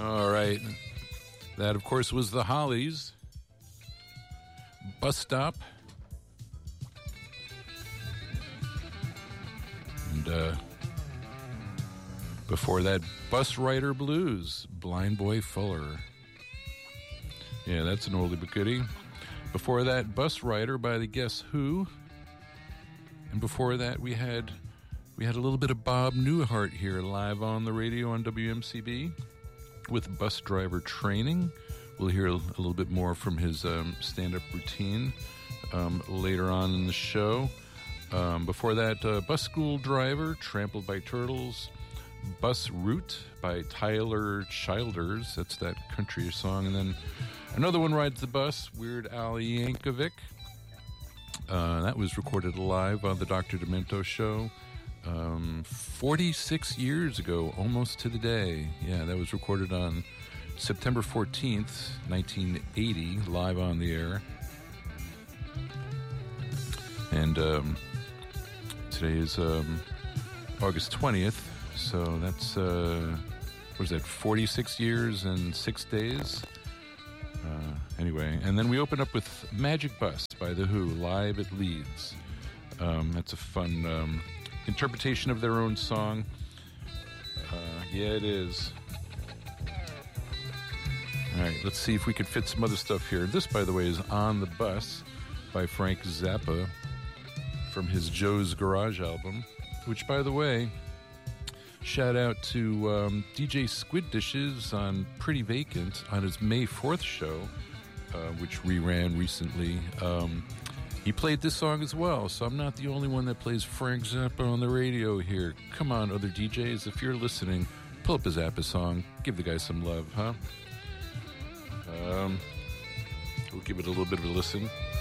All right. That, of course, was the Hollies. Bus Stop. And before that, Bus Rider Blues, Blind Boy Fuller. Yeah, that's an oldie but goodie. Before that, Bus Rider by the Guess Who. And before that, we had a little bit of Bob Newhart here live on the radio on WMCB with Bus Driver Training. We'll hear a little bit more from his stand-up routine later on in the show. Before that, Bus School Driver, Trampled by Turtles. Bus Route by Tyler Childers. That's that country song. And then another one, Rides the Bus, Weird Al Yankovic. That was recorded live on the Dr. Demento show 46 years ago, almost to the day. Yeah, that was recorded on September 14th, 1980, live on the air. And today is August 20th, so that's, what is that, 46 years and 6 days? Anyway, and then we open up with Magic Bus by The Who, live at Leeds. That's a fun interpretation of their own song. Yeah, it is. All right, let's see if we can fit some other stuff here. This, by the way, is On the Bus by Frank Zappa from his Joe's Garage album, which, by the way, shout out to DJ Squid Dishes on Pretty Vacant on his May 4th show, which reran recently. He played this song as well, so I'm not the only one that plays Frank Zappa on the radio here. Come on, other DJs, if you're listening, pull up a Zappa song, give the guy some love, huh? We'll give it a little bit of a listen.